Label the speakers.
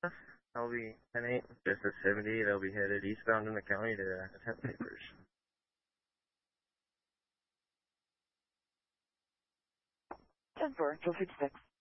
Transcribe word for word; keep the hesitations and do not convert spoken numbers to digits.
Speaker 1: I'll be ten eight, just at seventy. They'll be headed eastbound in the county to attend papers.
Speaker 2: ten four, two six six.